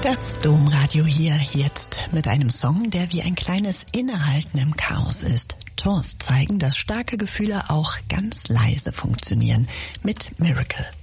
Das Domradio hier jetzt mit einem Song, der wie ein kleines Innehalten im Chaos ist. Tons zeigen, dass starke Gefühle auch ganz leise funktionieren mit Miracle.